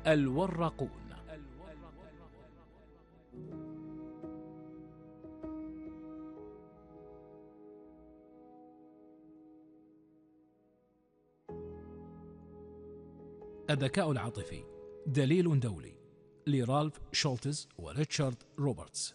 الورقون. الذكاء العاطفي دليل دولي لرالف شولتز وريتشارد روبرتس.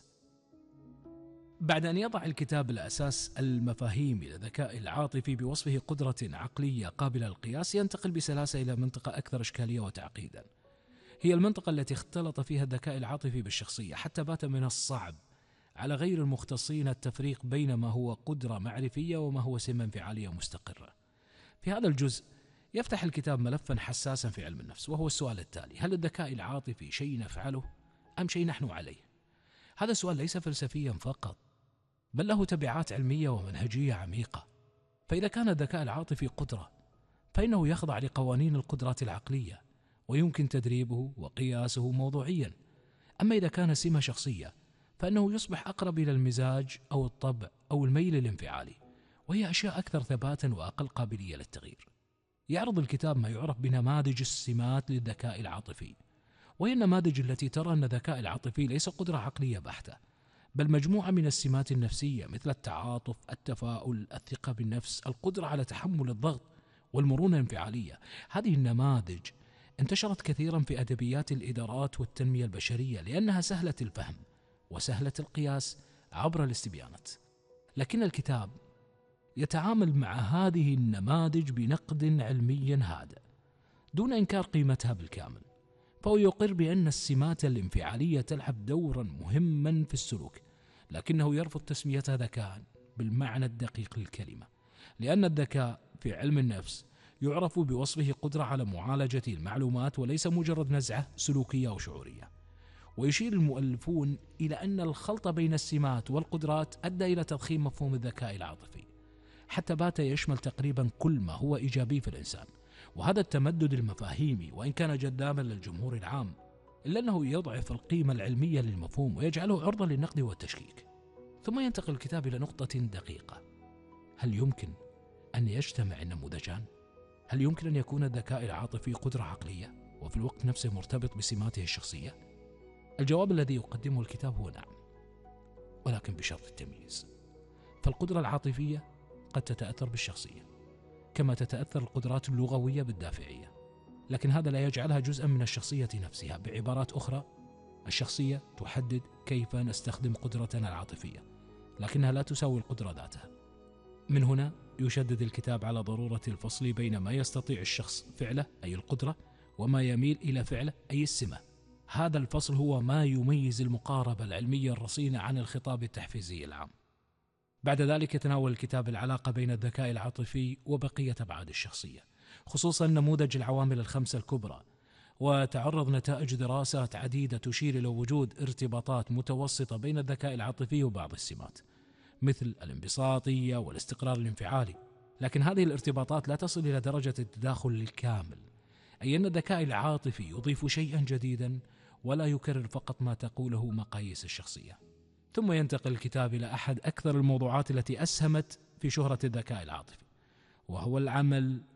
بعد أن يضع الكتاب الأساس المفاهيم للذكاء العاطفي بوصفه قدرة عقلية قابلة للقياس، ينتقل بسلاسة إلى منطقة أكثر إشكالية وتعقيدا. هي المنطقة التي اختلط فيها الذكاء العاطفي بالشخصية، حتى بات من الصعب على غير المختصين التفريق بين ما هو قدرة معرفية وما هو سمة انفعالية مستقرة. في هذا الجزء يفتح الكتاب ملفا حساسا في علم النفس، وهو السؤال التالي: هل الذكاء العاطفي شيء نفعله أم شيء نحن عليه؟ هذا السؤال ليس فلسفيا فقط، بل له تبعات علمية ومنهجية عميقة. فإذا كان الذكاء العاطفي قدرة، فإنه يخضع لقوانين القدرات العقلية، ويمكن تدريبه وقياسه موضوعيا. أما إذا كان سمة شخصية، فإنه يصبح أقرب إلى المزاج أو الطبع أو الميل الانفعالي، وهي أشياء أكثر ثباتا وأقل قابلية للتغيير. يعرض الكتاب ما يعرف بنماذج السمات للذكاء العاطفي، وهي النماذج التي ترى أن الذكاء العاطفي ليس قدرة عقلية بحتة، بل مجموعة من السمات النفسية مثل التعاطف، التفاؤل، الثقة بالنفس، القدرة على تحمل الضغط، والمرونة الانفعالية. هذه النماذج انتشرت كثيرا في أدبيات الإدارات والتنمية البشرية، لأنها سهلة الفهم وسهلة القياس عبر الاستبيانات. لكن الكتاب يتعامل مع هذه النماذج بنقد علمي هادئ دون إنكار قيمتها بالكامل، فهو يقر بأن السمات الانفعالية تلعب دورا مهما في السلوك، لكنه يرفض تسميتها ذكاء بالمعنى الدقيق للكلمة، لأن الذكاء في علم النفس يعرف بوصفه قدرة على معالجة المعلومات وليس مجرد نزعة سلوكية أو شعورية. ويشير المؤلفون إلى أن الخلط بين السمات والقدرات أدى إلى تضخيم مفهوم الذكاء العاطفي، حتى بات يشمل تقريبا كل ما هو إيجابي في الإنسان. وهذا التمدد المفاهيمي وإن كان جذابا للجمهور العام، إلا أنه يضعف القيمة العلمية للمفهوم ويجعله عرضة للنقد والتشكيك. ثم ينتقل الكتاب إلى نقطة دقيقة: هل يمكن أن يجتمع النموذجان؟ هل يمكن أن يكون الذكاء العاطفي قدرة عقلية وفي الوقت نفسه مرتبط بسماته الشخصية؟ الجواب الذي يقدمه الكتاب هو نعم، ولكن بشرط التمييز. فالقدرة العاطفية قد تتأثر بالشخصية كما تتأثر القدرات اللغوية بالدافعية، لكن هذا لا يجعلها جزءا من الشخصية نفسها. بعبارات أخرى، الشخصية تحدد كيف نستخدم قدرتنا العاطفية، لكنها لا تساوي القدرة ذاتها. من هنا يشدد الكتاب على ضرورة الفصل بين ما يستطيع الشخص فعله أي القدرة، وما يميل إلى فعله أي السمة. هذا الفصل هو ما يميز المقاربة العلمية الرصينة عن الخطاب التحفيزي العام. بعد ذلك يتناول الكتاب العلاقة بين الذكاء العاطفي وبقية أبعاد الشخصية، خصوصا نموذج العوامل الخمسة الكبرى. وتعرض نتائج دراسات عديدة تشير إلى وجود ارتباطات متوسطة بين الذكاء العاطفي وبعض السمات مثل الانبساطية والاستقرار الانفعالي، لكن هذه الارتباطات لا تصل إلى درجة التداخل الكامل، أي أن الذكاء العاطفي يضيف شيئا جديدا ولا يكرر فقط ما تقوله مقاييس الشخصية. ثم ينتقل الكتاب إلى أحد أكثر الموضوعات التي أسهمت في شهرة الذكاء العاطفي، وهو العمل